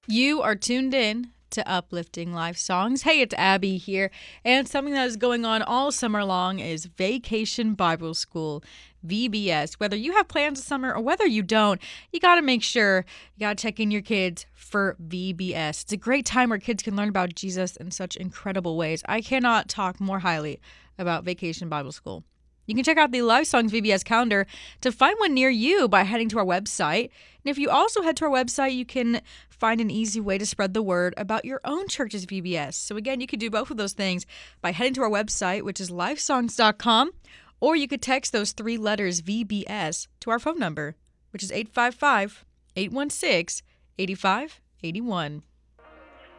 You are tuned in to Uplifting Life Songs. Hey, it's Abby here, and something that is going on all summer long is Vacation Bible School, VBS. Whether you have plans this summer or whether you don't, you got to make sure you got to check in your kids for VBS. It's a great time where kids can learn about Jesus in such incredible ways. I cannot talk more highly about Vacation Bible School. You can check out the Live Songs VBS calendar to find one near you by heading to our website. And if you also head to our website, you can find an easy way to spread the word about your own church's VBS. So again, you could do both of those things by heading to our website, which is livesongs.com, or you could text those three letters VBS to our phone number, which is 855-816-8581.